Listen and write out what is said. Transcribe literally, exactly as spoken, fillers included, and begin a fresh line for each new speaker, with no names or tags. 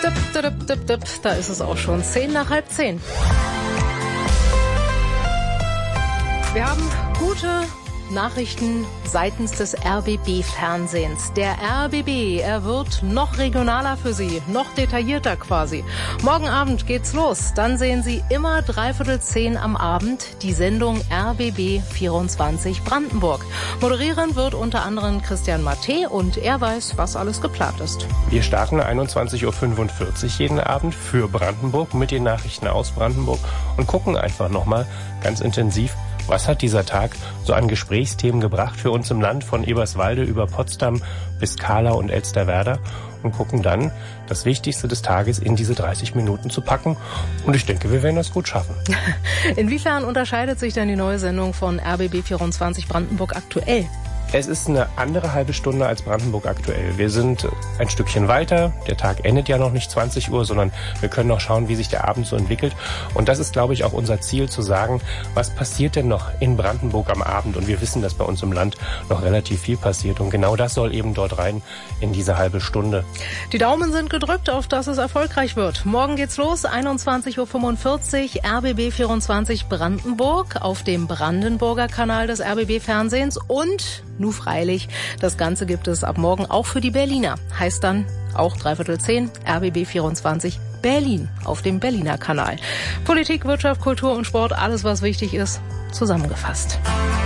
Dip, dip, dip, dip. Da ist es auch schon zehn nach halb zehn. Wir haben gute Nachrichten seitens des R B B-Fernsehens. Der R B B, er wird noch regionaler für Sie, noch detaillierter quasi. Morgen Abend geht's los. Dann sehen Sie immer dreiviertel zehn am Abend die Sendung R B B vierundzwanzig Brandenburg. Moderieren wird unter anderem Christian Matte und er weiß, was alles geplant ist.
Wir starten einundzwanzig Uhr fünfundvierzig jeden Abend für Brandenburg mit den Nachrichten aus Brandenburg und gucken einfach nochmal ganz intensiv, was hat dieser Tag so an Gesprächsthemen gebracht für uns im Land, von Eberswalde über Potsdam bis Kahla und Elsterwerda, und gucken dann, das Wichtigste des Tages in diese dreißig Minuten zu packen. Und ich denke, wir werden das gut schaffen.
Inwiefern unterscheidet sich denn die neue Sendung von R B B vierundzwanzig Brandenburg aktuell?
Es ist eine andere halbe Stunde als Brandenburg aktuell. Wir sind ein Stückchen weiter. Der Tag endet ja noch nicht zwanzig Uhr, sondern wir können noch schauen, wie sich der Abend so entwickelt. Und das ist, glaube ich, auch unser Ziel, zu sagen, was passiert denn noch in Brandenburg am Abend? Und wir wissen, dass bei uns im Land noch relativ viel passiert. Und genau das soll eben dort rein in diese halbe Stunde.
Die Daumen sind gedrückt, auf dass es erfolgreich wird. Morgen geht's los, einundzwanzig Uhr fünfundvierzig, R B B vierundzwanzig Brandenburg auf dem Brandenburger Kanal des R B B-Fernsehens und nu freilich, das Ganze gibt es ab morgen auch für die Berliner. Heißt dann auch dreiviertel zehn, R B B vierundzwanzig Berlin auf dem Berliner Kanal. Politik, Wirtschaft, Kultur und Sport, alles was wichtig ist, zusammengefasst.